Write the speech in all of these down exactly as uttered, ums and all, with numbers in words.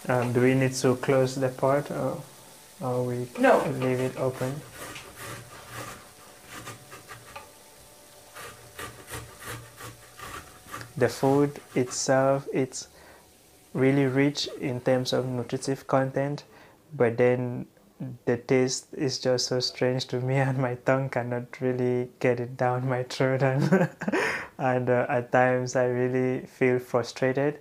Um, do we need to close the pot, or, or we No. leave it open? The food itself, it's really rich in terms of nutritive content, but then the taste is just so strange to me, and my tongue cannot really get it down my throat, and, and uh, at times I really feel frustrated.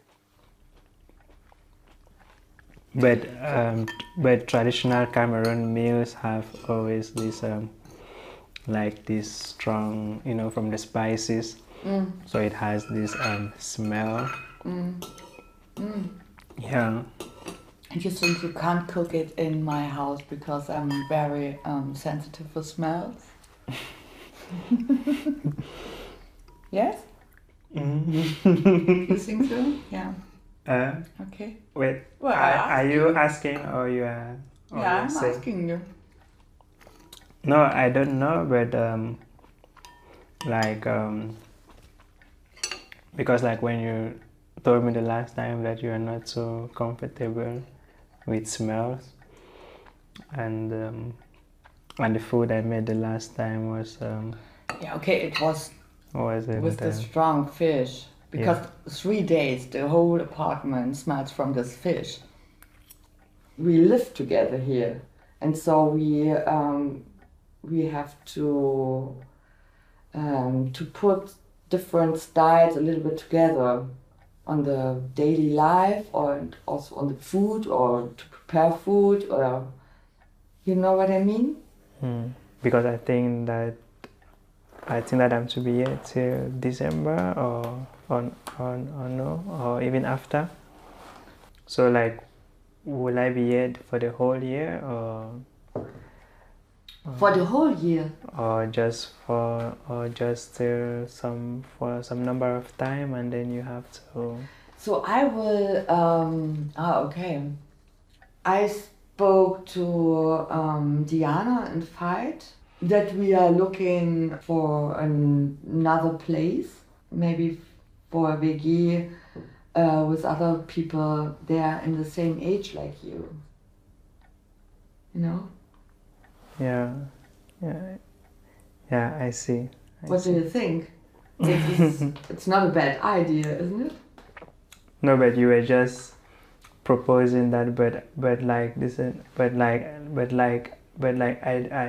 But um, but traditional Cameroon meals have always this um, like this strong, you know, from the spices. Mm. So it has this um, smell. Mm. Mm. Yeah. And you think you can't cook it in my house because I'm very um, sensitive for smells? Yes? Mm. You think so? Yeah. Uh, Okay. wait, Well, are, are you asking, or you are? Or Yeah, you I'm say? asking you. No, I don't know, but um, like um, because like when you told me the last time that you are not so comfortable with smells, and um, and the food I made the last time was um, Yeah, okay, it was was it with the uh, strong fish. Because yeah. three days the whole apartment smells from this fish. We live together here, and so we um, we have to um, to put different styles a little bit together on the daily life, or also on the food, or to prepare food, or you know what I mean? Hmm. Because I think that I think that I'm to be here till December, or or, or, or no, or even after. So like, will I be here for the whole year, or For the whole year. or just for or just till some for some number of time, and then you have to? So I will. Um, ah, okay. I spoke to um, Diana and Veit that we are looking for an, another place, maybe for a V G uh, with other people there in the same age like you. You know? Yeah, yeah, yeah. I see. I What see. do you think? It's, it's not a bad idea, isn't it? No, but you were just proposing that, but but like this, but like but like but like I I